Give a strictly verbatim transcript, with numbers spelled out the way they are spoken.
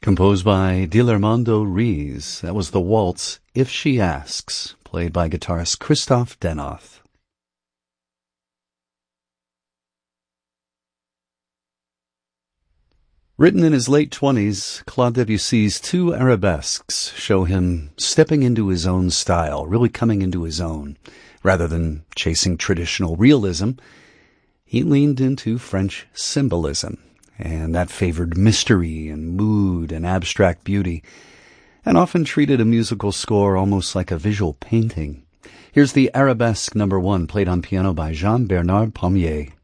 Composed by Dilermando Rees. That was the waltz, If She Asks, played by guitarist Christoph Denoth. Written in his late twenties, Claude Debussy's two arabesques show him stepping into his own style, really coming into his own. Rather than chasing traditional realism, he leaned into French symbolism, and that favored mystery and mood and abstract beauty, and often treated a musical score almost like a visual painting. Here's the Arabesque number one, played on piano by Jean-Bernard Palmier.